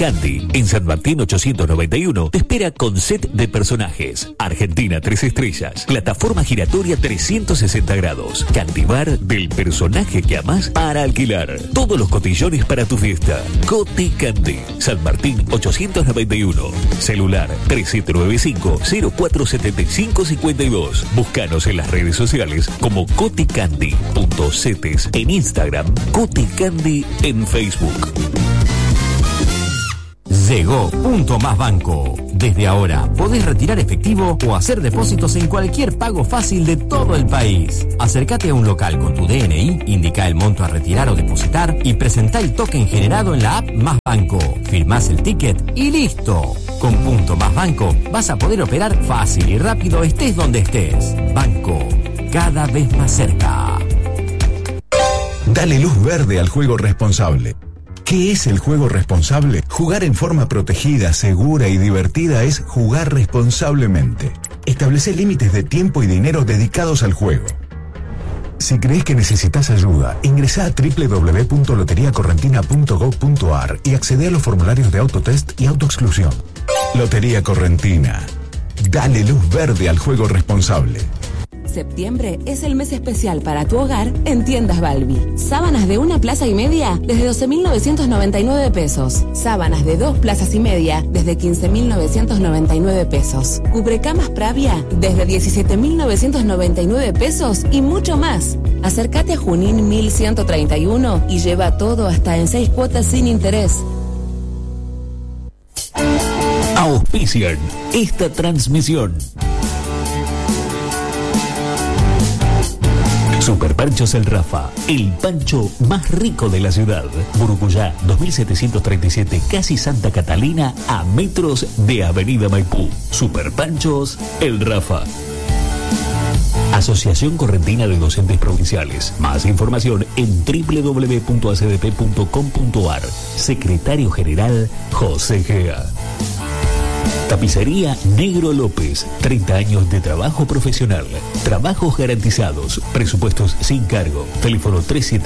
Candy, en San Martín 891, te espera con set de personajes. Argentina 3 estrellas, plataforma giratoria 360 grados, Candy Bar del personaje que amás para alquilar. Todos los cotillones para tu fiesta. Coti Candy, San Martín 891, celular 3795-047552. Búscanos en las redes sociales como coticandy.cetes en Instagram, Coti Candy en Facebook. Llegó Punto Más Banco. Desde ahora podés retirar efectivo o hacer depósitos en cualquier pago fácil de todo el país. Acércate a un local con tu DNI, indica el monto a retirar o depositar y presentá el token generado en la app Más Banco. Firmás el ticket y listo. Con Punto Más Banco vas a poder operar fácil y rápido estés donde estés. Banco, cada vez más cerca. Dale luz verde al juego responsable. ¿Qué es el juego responsable? Jugar en forma protegida, segura y divertida es jugar responsablemente. Establece límites de tiempo y dinero dedicados al juego. Si crees que necesitas ayuda, ingresá a www.loteriacorrentina.gov.ar y accede a los formularios de autotest y autoexclusión. Lotería Correntina. Dale luz verde al juego responsable. Septiembre es el mes especial para tu hogar en Tiendas Balbi. Sábanas de 1 plaza y media desde 12.999 pesos. Sábanas de 2 plazas y media desde 15.999 pesos. Cubrecamas Pravia desde 17.999 pesos y mucho más. Acércate a Junín 1131 y lleva todo hasta en 6 cuotas sin interés. Auspician esta transmisión. Super Panchos El Rafa, el pancho más rico de la ciudad. Burucuyá, 2737, casi Santa Catalina, a metros de Avenida Maipú. Super Panchos El Rafa. Asociación Correntina de Docentes Provinciales. Más información en www.acdp.com.ar. Secretario General José Gea. Tapicería Negro López, 30 años de trabajo profesional, trabajos garantizados, presupuestos sin cargo, teléfono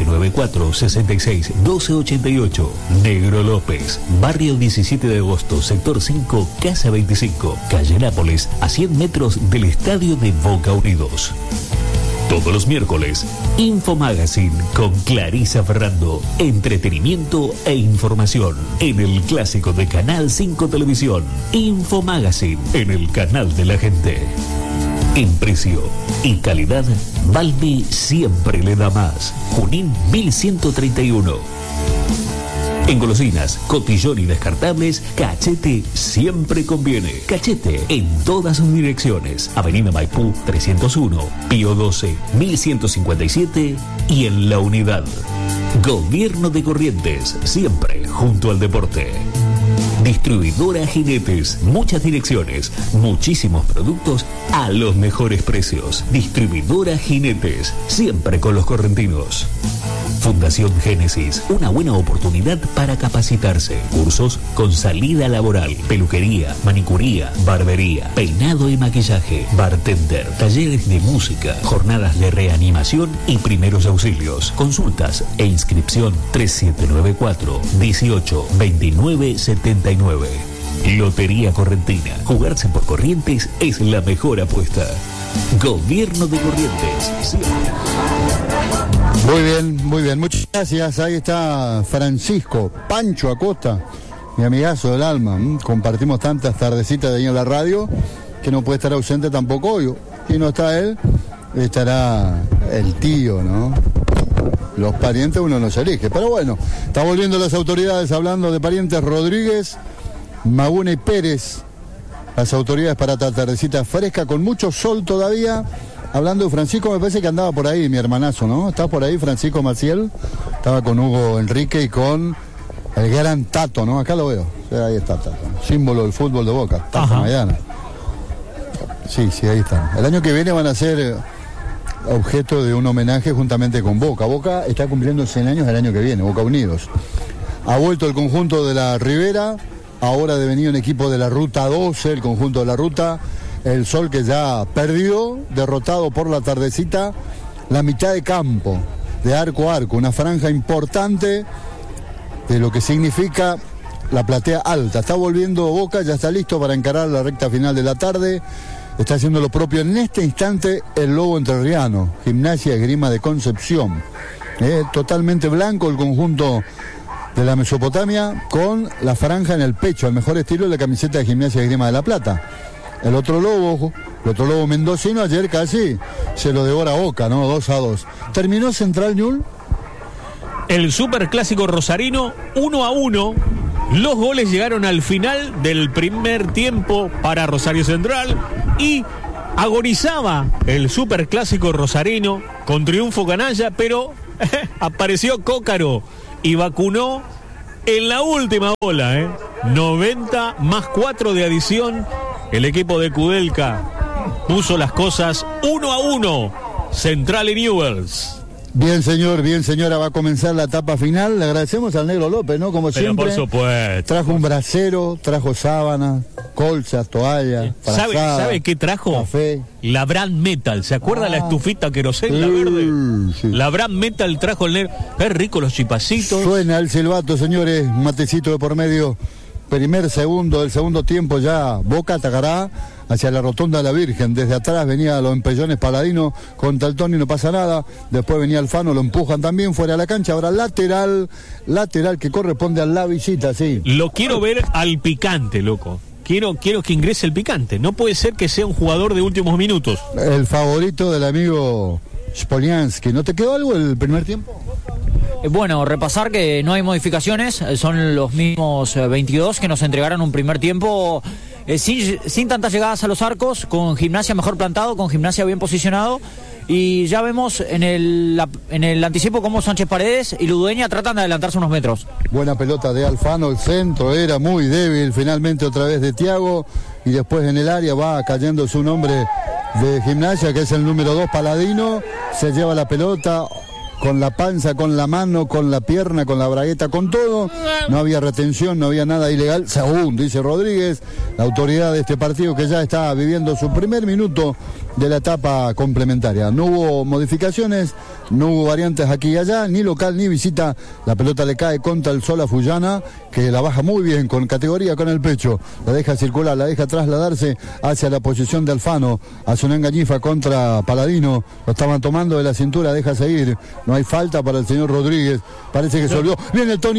3794-66-1288, Negro López, barrio 17 de agosto, sector 5, Casa 25, calle Nápoles, a 100 metros del estadio de Boca Unidos. Todos los miércoles, Info Magazine con Clarisa Ferrando. Entretenimiento e información en el clásico de Canal 5 Televisión. Info Magazine en el canal de la gente. En precio y calidad, Balbi siempre le da más. Junín 1131. En golosinas, cotillón y descartables, Cachete siempre conviene. Cachete en todas sus direcciones. Avenida Maipú 301, Pío 12, 1157 y en La Unidad. Gobierno de Corrientes, siempre junto al deporte. Distribuidora Jinetes, muchas direcciones, muchísimos productos a los mejores precios. Distribuidora Jinetes, siempre con los correntinos. Fundación Génesis, una buena oportunidad para capacitarse. Cursos con salida laboral, peluquería, manicuría, barbería, peinado y maquillaje, bartender, talleres de música, jornadas de reanimación y primeros auxilios. Consultas e inscripción 3794-182979. Lotería Correntina. Jugarse por Corrientes es la mejor apuesta. Gobierno de Corrientes. Siempre. Muy bien, muchas gracias. Ahí está Francisco Pancho Acosta, mi amigazo del alma. Compartimos tantas tardecitas de ahí en la radio que no puede estar ausente tampoco hoy. Si no está él, estará el tío, ¿no? Los parientes uno no se elige. Pero bueno, está volviendo las autoridades hablando de parientes Rodríguez, Maguna y Pérez. Las autoridades para esta tardecita fresca con mucho sol todavía. Hablando de Francisco, me parece que andaba por ahí, mi hermanazo, ¿no? ¿Está por ahí Francisco Maciel? Estaba con Hugo Enrique y con el gran Tato, ¿no? Acá lo veo. O sea, ahí está Tato. Símbolo del fútbol de Boca, Tato Maidana. Sí, ahí está. El año que viene van a ser objeto de un homenaje juntamente con Boca. Boca está cumpliendo 100 años el año que viene, Boca Unidos. Ha vuelto el conjunto de la Ribera, ahora ha devenido un equipo de la Ruta 12, el conjunto de la Ruta. El Sol que ya perdió, derrotado por la tardecita, la mitad de campo, de arco a arco, una franja importante de lo que significa la platea alta. Está volviendo Boca, ya está listo para encarar la recta final de la tarde. Está haciendo lo propio en este instante el Lobo Entrerriano, Gimnasia Esgrima de Concepción. Totalmente blanco el conjunto de la Mesopotamia, con la franja en el pecho, al mejor estilo de la camiseta de Gimnasia Esgrima de La Plata. El otro lobo mendocino, ayer casi se lo devora Boca, ¿no? 2-2. ¿Terminó Central Ñul? El superclásico rosarino 1-1. Los goles llegaron al final del primer tiempo para Rosario Central y agonizaba el superclásico rosarino con triunfo canalla, pero apareció Cócaro y vacunó en la última bola, 90 más 4 de adición. El equipo de Kudelka puso las cosas 1-1. Central y Newell's. Bien, señor, bien, señora, va a comenzar la etapa final. Le agradecemos al Negro López, ¿no? Como pero siempre. Por supuesto. Trajo un brasero, trajo sábana, colchas, toallas. ¿Sabe qué trajo? Café. La Brand Metal. ¿Se acuerda la estufita querosén, la verde? Sí. La Brand Metal trajo el negro. Qué rico los chipacitos. Suena el silbato, señores. Un matecito de por medio. Del segundo tiempo ya Boca atacará hacia la rotonda de la Virgen. Desde atrás venía los empellones Paladino contra el Tony, no pasa nada. Después venía Alfano, lo empujan también fuera de la cancha. Ahora lateral que corresponde a la visita, sí. Lo quiero ver al picante, loco. Quiero que ingrese el picante. No puede ser que sea un jugador de últimos minutos. El favorito del amigo Spoliansky. ¿No te quedó algo el primer tiempo? Bueno, repasar que no hay modificaciones, son los mismos 22 que nos entregaron un primer tiempo sin tantas llegadas a los arcos, con Gimnasia mejor plantado, con Gimnasia bien posicionado, y ya vemos en el anticipo cómo Sánchez Paredes y Ludueña tratan de adelantarse unos metros. Buena pelota de Alfano, el centro era muy débil, finalmente otra vez de Thiago, y después en el área va cayendo su nombre de Gimnasia, que es el número 2, Paladino, se lleva la pelota con la panza, con la mano, con la pierna, con la bragueta, con todo. No había retención, no había nada ilegal. Según dice Rodríguez, la autoridad de este partido que ya está viviendo su primer minuto de la etapa complementaria. No hubo modificaciones, no hubo variantes aquí y allá, ni local ni visita. La pelota le cae contra el Sola Fullana, que la baja muy bien, con categoría con el pecho. La deja circular, la deja trasladarse hacia la posición de Alfano. Hace una engañifa contra Paladino. Lo estaban tomando de la cintura, deja seguir. No hay falta para el señor Rodríguez. Parece que se olvidó. Viene el Tony.